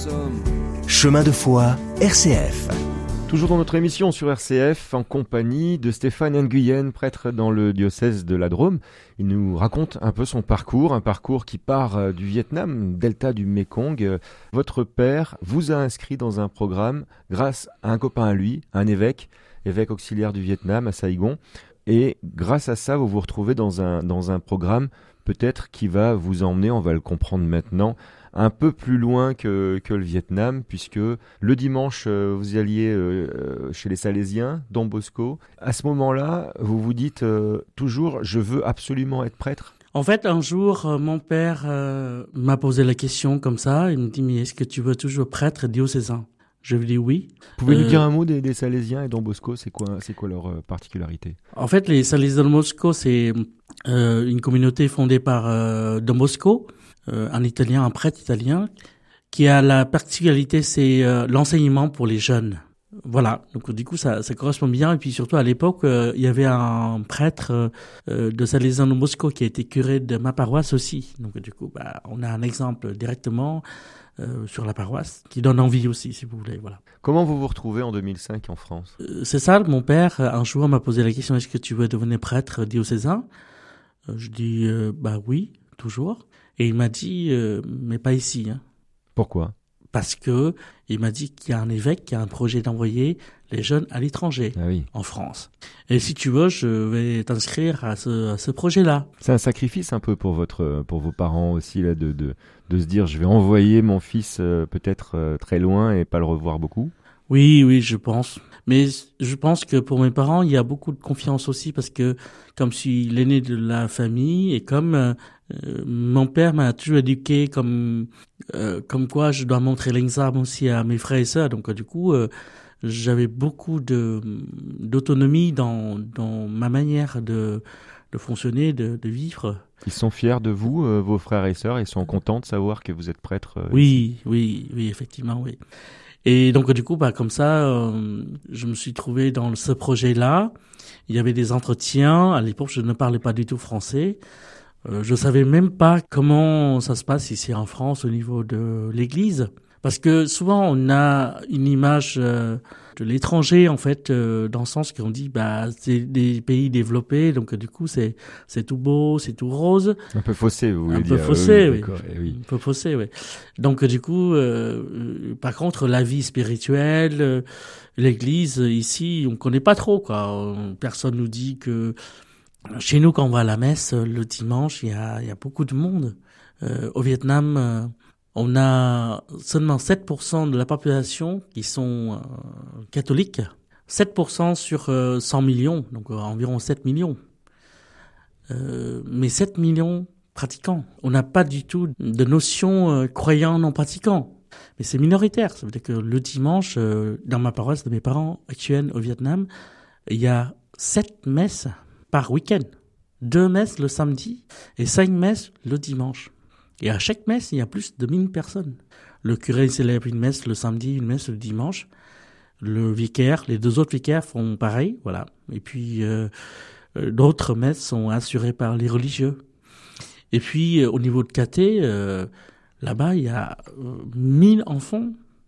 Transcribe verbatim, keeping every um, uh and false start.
sommes. Chemin de foi, R C F. Toujours dans notre émission sur R C F, en compagnie de Stéphane Nguyen, prêtre dans le diocèse de la Drôme. Il nous raconte un peu son parcours, un parcours qui part du Vietnam, delta du Mekong. Votre père vous a inscrit dans un programme grâce à un copain à lui, un évêque, évêque auxiliaire du Vietnam à Saigon. Et grâce à ça, vous vous retrouvez dans un, dans un programme peut-être qui va vous emmener, on va le comprendre maintenant, un peu plus loin que, que le Vietnam, puisque le dimanche, euh, vous alliez euh, chez les Salésiens, Don Bosco. À ce moment-là, vous vous dites euh, toujours, je veux absolument être prêtre. En fait, un jour, euh, mon père euh, m'a posé la question comme ça. Il me dit, mais est-ce que tu veux toujours prêtre diocésain ? Je lui dis oui. Pouvez nous euh, dire un mot des, des Salésiens et Don Bosco, c'est quoi, c'est quoi leur euh, particularité ? En fait, les Salésiens de Don Bosco, c'est euh, une communauté fondée par euh, Don Bosco, euh, un Italien, un prêtre italien, qui a la particularité, c'est euh, l'enseignement pour les jeunes. Voilà, donc du coup ça, ça correspond bien. Et puis surtout à l'époque, euh, il y avait un prêtre euh, de Salésiens de Don Bosco qui a été curé de ma paroisse aussi. Donc du coup, bah, on a un exemple directement euh, sur la paroisse qui donne envie aussi, si vous voulez. Voilà. Comment vous vous retrouvez en deux mille cinq en France ? euh, C'est ça, mon père un jour m'a posé la question, est-ce que tu veux devenir prêtre diocésain ? euh, Je dis euh, bah oui, toujours. Et il m'a dit euh, mais pas ici. Hein. Pourquoi ? Parce que il m'a dit qu'il y a un évêque qui a un projet d'envoyer les jeunes à l'étranger, ah oui. en France. Et si tu veux, je vais t'inscrire à ce, à ce projet-là. C'est un sacrifice un peu pour votre, pour vos parents aussi là, de, de, de se dire, je vais envoyer mon fils euh, peut-être euh, très loin et pas le revoir beaucoup. Oui, oui, je pense. Mais je pense que pour mes parents, il y a beaucoup de confiance aussi parce que comme je suis l'aîné de la famille et comme euh, mon père m'a toujours éduqué comme euh, comme quoi je dois montrer l'exemple aussi à mes frères et sœurs. Donc euh, du coup, euh, j'avais beaucoup de d'autonomie dans dans ma manière de de fonctionner, de de vivre. Ils sont fiers de vous, euh, vos frères et sœurs, ils sont contents de savoir que vous êtes prêtre. Euh, oui, ici. oui, oui, effectivement, oui. Et donc du coup, bah comme ça, euh, je me suis trouvé dans ce projet-là. Il y avait des entretiens. À l'époque, je ne parlais pas du tout français. Euh, je savais même pas comment ça se passe ici en France au niveau de l'Église, parce que souvent on a une image euh, de l'étranger en fait, euh, dans le sens qu'on dit bah c'est des pays développés, donc du coup c'est c'est tout beau, c'est tout rose. Un peu faussé, vous voulez un dire. peu faussé, oui. oui, eh oui. Un peu faussé, oui. Donc du coup, euh, euh, par contre, la vie spirituelle, euh, l'Église ici, on connaît pas trop quoi. Personne nous dit que chez nous, quand on va à la messe le dimanche, il y a, il y a beaucoup de monde. Euh, au Vietnam, euh, on a seulement sept pour cent de la population qui sont euh, catholiques. sept pour cent sur euh, cent millions, donc euh, environ sept millions. Euh, mais sept millions pratiquants. On n'a pas du tout de notion euh, croyants non pratiquants. Mais c'est minoritaire. Ça veut dire que le dimanche, euh, dans ma paroisse de mes parents actuels au Vietnam, il y a sept messes par week-end. Deux messes le samedi et cinq messes le dimanche. Et à chaque messe, il y a plus de mille personnes. Le curé célèbre une messe le samedi, une messe le dimanche. Le vicaire, les deux autres vicaires font pareil, voilà. Et puis, euh, d'autres messes sont assurées par les religieux. Et puis, euh, au niveau de caté, euh, là-bas, il y a euh, mille enfants